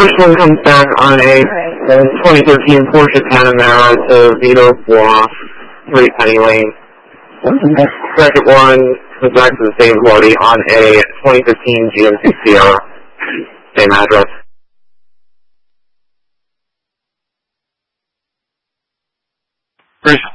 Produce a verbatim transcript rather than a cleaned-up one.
first one comes back on a right. twenty thirteen Porsche Panamera to Vito for three Penny Lane. Second one comes back to the same party on a twenty fifteen G M C Sierra. Same address. First